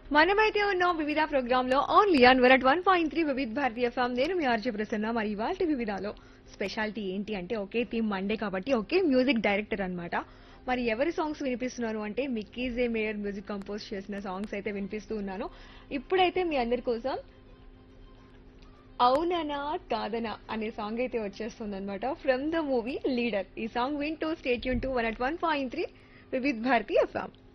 మనమైతే ఉన్నాం వివిధ ప్రోగ్రామ్ లో ఓన్లీ ఆన్ 101.3 వివిధ భారతీయ ఎఫ్ఎం. నేను మీ ఆర్జే ప్రసన్న. మరి ఇవాళ వివిధాలో స్పెషాలిటీ ఏంటి అంటే ఒకే థీమ్ మండే కాబట్టి ఒకే మ్యూజిక్ డైరెక్టర్ అన్నమాట. మరి ఎవరి సాంగ్స్ వినిపిస్తున్నాను అంటే మిక్కీ జే మేయర్ మ్యూజిక్ కంపోజ్ చేసిన సాంగ్స్ అయితే వినిపిస్తూ ఉన్నాను. ఇప్పుడైతే మీ అందరి కోసం అవుననా కాదనా అనే సాంగ్ అయితే వచ్చేస్తుంది అనమాట ఫ్రమ్ ద మూవీ లీడర్. ఈ సాంగ్ వింటూ స్టేట్ యూన్ టు 101.3 వివిధ భారతి ఎఫ్ఎం.